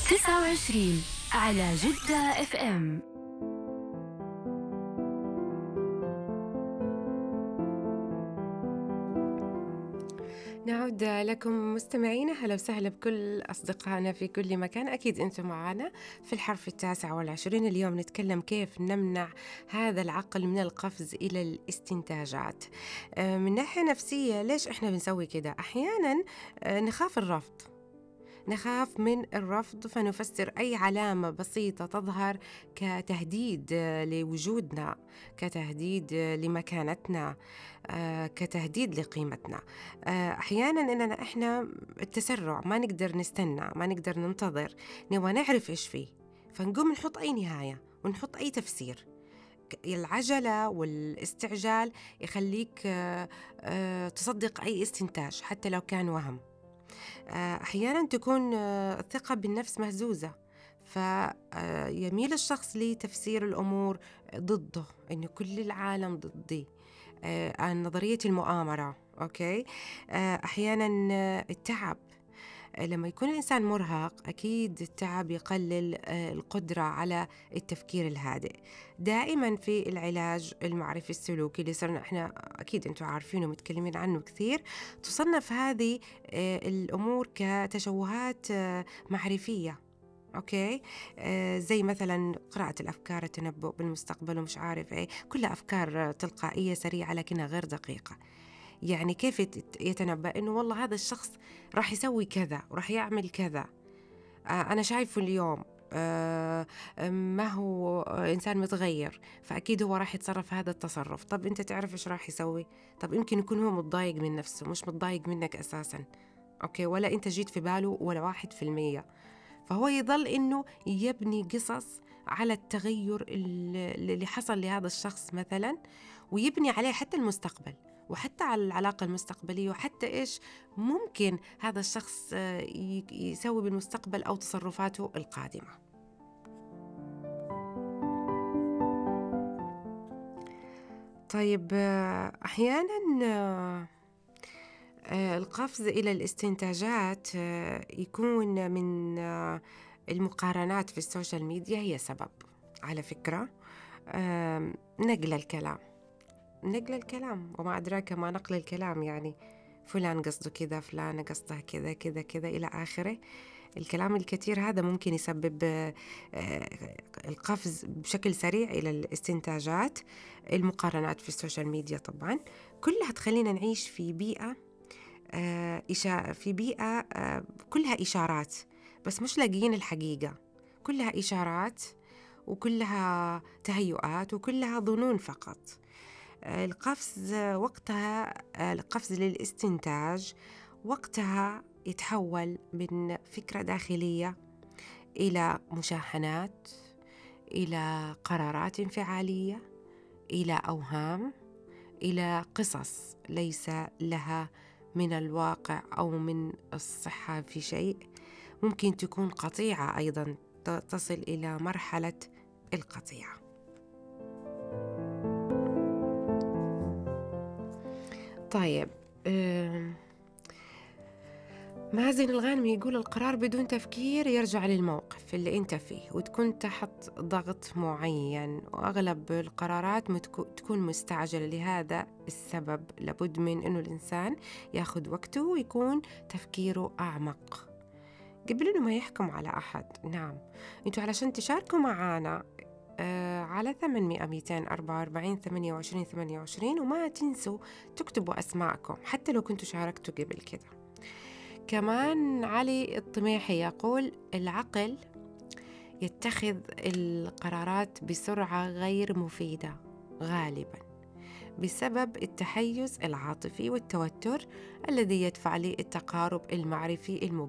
29 على جدة اف ام. نعود لكم مستمعينا، هلا وسهلا بكل أصدقائنا في كل مكان. أكيد أنتم معنا في الحرف 29. اليوم نتكلم كيف نمنع هذا العقل من القفز إلى الاستنتاجات. من ناحية نفسية، ليش إحنا بنسوي كده؟ أحيانا نخاف من الرفض، فنفسر أي علامة بسيطة تظهر كتهديد لوجودنا، كتهديد لمكانتنا، كتهديد لقيمتنا. أحيانا إننا إحنا التسرع، ما نقدر نستنى، ما نقدر ننتظر، نبغى نعرف إيش فيه، فنقوم نحط أي نهاية ونحط أي تفسير. العجلة والاستعجال يخليك تصدق أي استنتاج حتى لو كان وهم. أحيانا تكون الثقة بالنفس مهزوزة، فيميل الشخص لتفسير الأمور ضده، إنه كل العالم ضدي، عن نظرية المؤامرة. أوكي. أحيانا التعب، لما يكون الإنسان مرهق أكيد التعب يقلل القدرة على التفكير الهادئ. دائما في العلاج المعرفي السلوكي اللي صرنا إحنا أكيد أنتم عارفينه ومتكلمين عنه كثير، تصنف هذه الأمور كتشوهات معرفية. أوكي. زي مثلا قراءة الأفكار، التنبؤ بالمستقبل ومش عارف إيه، كلها أفكار تلقائية سريعة لكنها غير دقيقة. يعني كيف يتنبأ إنه والله هذا الشخص راح يسوي كذا وراح يعمل كذا. أنا شايفه اليوم ما هو إنسان متغير، فأكيد هو راح يتصرف هذا التصرف. طب أنت تعرف إيش راح يسوي؟ طب يمكن يكون هو متضايق من نفسه، مش متضايق منك أساساً. أوكي، ولا أنت جيت في باله ولا 1%. فهو يظل إنه يبني قصص على التغير اللي حصل لهذا الشخص مثلا، ويبني عليه حتى المستقبل، وحتى على العلاقة المستقبلية، وحتى إيش ممكن هذا الشخص يسوي بالمستقبل أو تصرفاته القادمة. طيب، أحياناً القفز إلى الاستنتاجات يكون من المقارنات في السوشيال ميديا هي سبب، على فكرة. نقل الكلام وما أدراك ما نقل الكلام، يعني فلان قصده كذا، فلانة قصدها كذا كذا كذا إلى آخره. الكلام الكثير هذا ممكن يسبب القفز بشكل سريع إلى الاستنتاجات. المقارنات في السوشيال ميديا طبعا كلها تخلينا نعيش في بيئة كلها إشارات، بس مش لاقيين الحقيقة. كلها إشارات وكلها تهيؤات وكلها ظنون فقط. القفز للاستنتاج وقتها يتحول من فكرة داخلية إلى مشاحنات، إلى قرارات انفعالية، إلى أوهام، إلى قصص ليس لها من الواقع أو من الصحة في شيء. ممكن تكون قطيعة أيضا، تصل إلى مرحلة القطيعة. طيب، مازن الغانمي يقول القرار بدون تفكير يرجع للموقف اللي انت فيه وتكون تحت ضغط معين، وأغلب القرارات تكون مستعجلة. لهذا السبب لابد من أنه الإنسان ياخد وقته ويكون تفكيره أعمق قبل أنه ما يحكم على أحد. نعم، انتوا علشان تشاركوا معانا على 800-244-28-28، وما تنسوا تكتبوا أسماءكم حتى لو كنتوا شاركتوا قبل كده. كمان علي الطميحي يقول العقل يتخذ القرارات بسرعة غير مفيدة غالبا بسبب التحيز العاطفي والتوتر الذي يدفع للتقارب المعرفي المباشر.